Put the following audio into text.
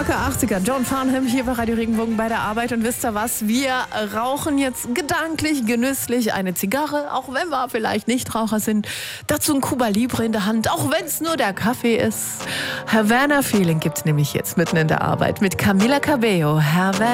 Starke 80er. John Farnham hier bei Radio Regenbogen bei der Arbeit. Und wisst ihr was? Wir rauchen jetzt gedanklich, genüsslich eine Zigarre, auch wenn wir vielleicht Nichtraucher sind. Dazu ein Cuba Libre in der Hand, auch wenn es nur der Kaffee ist. Havana Feeling gibt's nämlich jetzt mitten in der Arbeit mit Camila Cabello. Havana.